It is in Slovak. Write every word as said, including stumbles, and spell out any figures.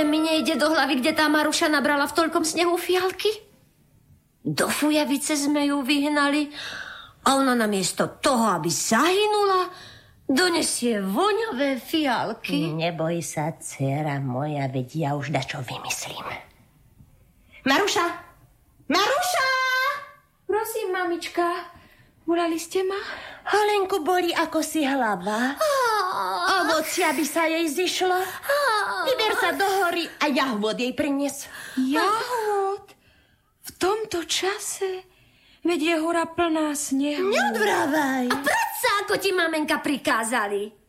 Ale mi nejde do hlavy, kde tá Maruša nabrala v toľkom snehu fialky. Do Fujavice sme ju vyhnali a ona namiesto toho, aby zahynula, donesie voňavé fialky. Neboj sa, dcera moja, veď ja už dačo vymyslím. Maruša! Maruša! Prosím, mamička, volali ste ma? Holenku boli ako si hlava. Ovocia by sa jej zišlo. Vyber sa do hory a jahôd jej prinies. Jahôd? V tomto čase? Veď je hora plná snehu. Neodvrávaj. A predsa, ako ti mamenka prikázali.